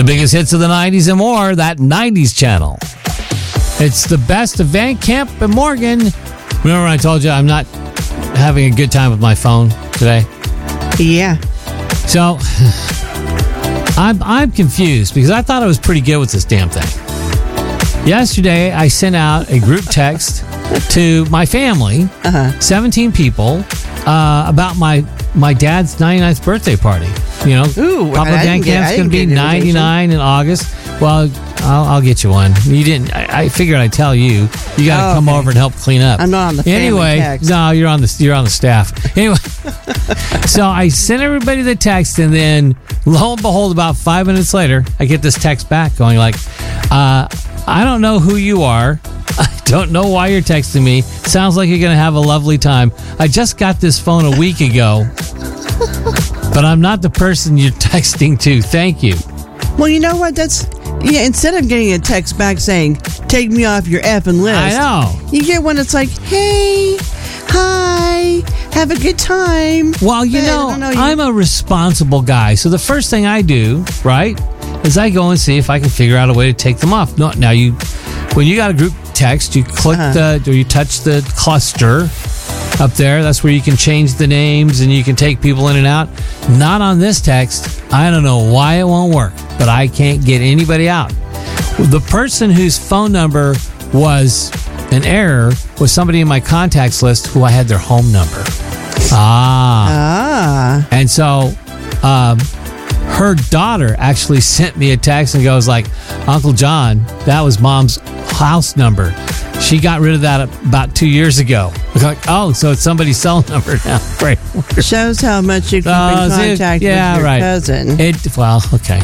biggest hits of the 90s and more, that 90s channel. It's the best of Van Camp and Morgan. Remember when I told you I'm not having a good time with my phone today? Yeah. So, I'm confused because I thought I was pretty good with this damn thing. Yesterday, I sent out a group text to my family, 17 people, about my dad's 99th birthday party. You know, Papa Van Camp's going to be 99 in August. Well, I'll get you one. You didn't. I figured I'd tell you. You got to come over and help clean up. I'm not on the family text. No, you're on the staff. Anyway, so I sent everybody the text, and then lo and behold, about 5 minutes later, I get this text back going like, "I don't know who you are. I don't know why you're texting me. Sounds like you're going to have a lovely time. I just got this phone a week ago, but I'm not the person you're texting to. Thank you." Well, you know what? Instead of getting a text back saying, "Take me off your effing list," I know. You get one that's like, "Hey, hi, have a good time." Well, you know, I'm a responsible guy. So the first thing I do, right, is I go and see if I can figure out a way to take them off. No, now when you got a group text, you click or you touch the cluster up there. That's where you can change the names and you can take people in and out. Not on this text. I don't know why it won't work, but I can't get anybody out. The person whose phone number was an error was somebody in my contacts list who I had their home number. And so her daughter actually sent me a text and goes like, "Uncle John, that was Mom's house number. She got rid of that about 2 years ago." I was like, "Oh, so it's somebody's cell number now." Great. Shows how much you keep in contact with your cousin. Well, okay.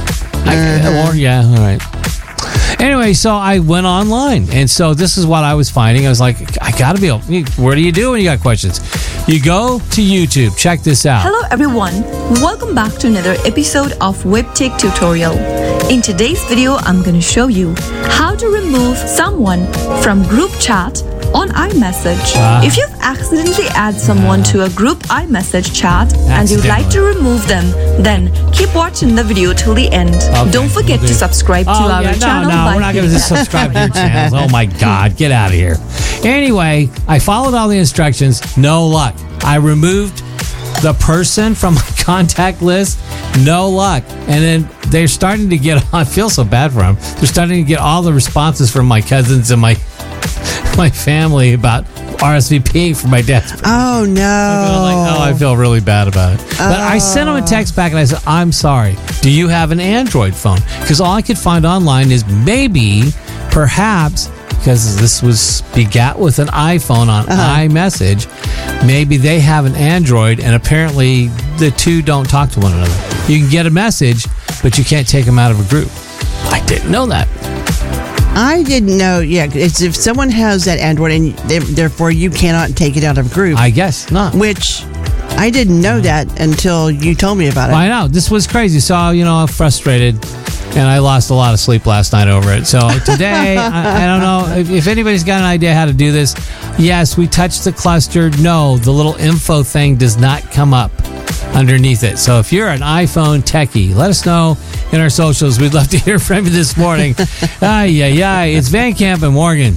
All right. Anyway, so I went online, and so this is what I was finding. I was like, I got to be able. What do you do when you got questions? You go to YouTube. Check this out. Hello, everyone. Welcome back to another episode of WebTech Tutorial. In today's video, I'm going to show you how to remove someone from group chat on iMessage. If you've accidentally added someone to a group iMessage chat and you'd like to remove them, then keep watching the video till the end. Okay, Don't forget to subscribe to our channel. No, we're not going to subscribe to your channels. Oh my God, get out of here. Anyway, I followed all the instructions. No luck. I removed the person from my contact list. No luck. And then they're starting to get, I feel so bad for them. They're starting to get all the responses from my cousins and my family about RSVP for my dad's birthday. Oh, no. I feel really bad about it. But I sent him a text back and I said, "I'm sorry. Do you have an Android phone?" Because all I could find online is perhaps, because this was begat with an iPhone on iMessage, maybe they have an Android and apparently the two don't talk to one another. You can get a message, but you can't take them out of a group. I didn't know that. I didn't know. Yeah, it's if someone has that Android and therefore you cannot take it out of group. I guess not. Which I didn't know that until you told me about it. I know. This was crazy. So, I'm frustrated and I lost a lot of sleep last night over it. So today, I don't know if anybody's got an idea how to do this. Yes, we touched the cluster. No, the little info thing does not come up underneath it. So if you're an iPhone techie, let us know in our socials. We'd love to hear from you this morning. It's Van Camp and Morgan.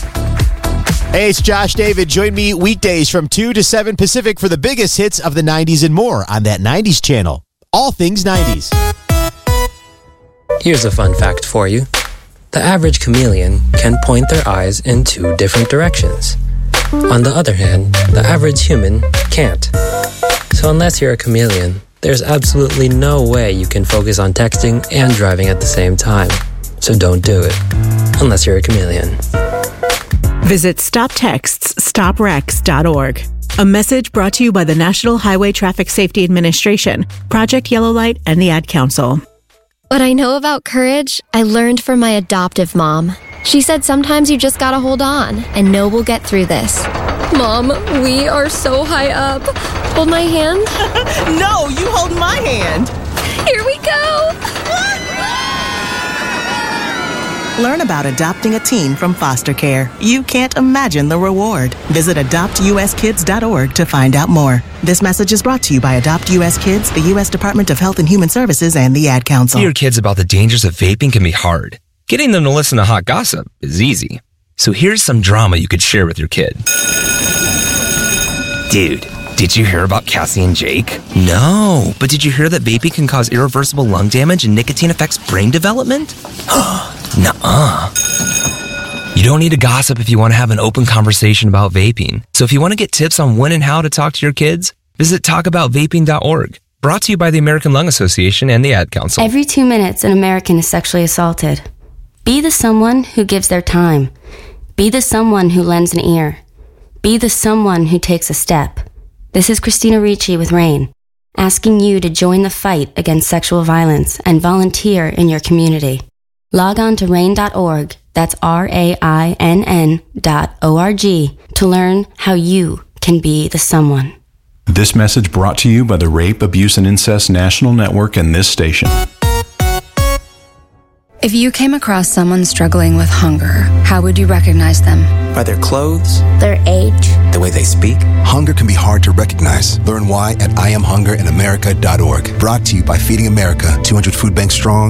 Hey, it's Josh David. Join me weekdays from 2 to 7 Pacific for the biggest hits of the 90s and more on that 90s channel. All things 90s. Here's a fun fact for you. The average chameleon can point their eyes in 2 different directions. On the other hand, the average human can't. So unless you're a chameleon, there's absolutely no way you can focus on texting and driving at the same time. So don't do it. Unless you're a chameleon. Visit StopTextsStopWrecks.org. A message brought to you by the National Highway Traffic Safety Administration, Project Yellow Light, and the Ad Council. What I know about courage, I learned from my adoptive mom. She said sometimes you just gotta hold on and know we'll get through this. Mom, we are so high up. Hold my hand. No, you hold my hand. Here we go. Learn about adopting a teen from foster care. You can't imagine the reward. Visit adoptuskids.org to find out more. This message is brought to you by Adopt US Kids, the U.S. Department of Health and Human Services, and the Ad Council. Your kids about the dangers of vaping can be hard. Getting them to listen to hot gossip is easy. So here's some drama you could share with your kid. Dude, did you hear about Cassie and Jake? No, but did you hear that vaping can cause irreversible lung damage and nicotine affects brain development? Nuh-uh. You don't need to gossip if you want to have an open conversation about vaping. So if you want to get tips on when and how to talk to your kids, visit talkaboutvaping.org. Brought to you by the American Lung Association and the Ad Council. Every 2 minutes, an American is sexually assaulted. Be the someone who gives their time. Be the someone who lends an ear. Be the someone who takes a step. This is Christina Ricci with RAIN, asking you to join the fight against sexual violence and volunteer in your community. Log on to RAIN.org, that's RAINN.org, to learn how you can be the someone. This message brought to you by the Rape, Abuse, and Incest National Network and this station. If you came across someone struggling with hunger, how would you recognize them? By their clothes, their age, the way they speak. Hunger can be hard to recognize. Learn why at IamHungerInAmerica.org. Brought to you by Feeding America, 200 food banks strong.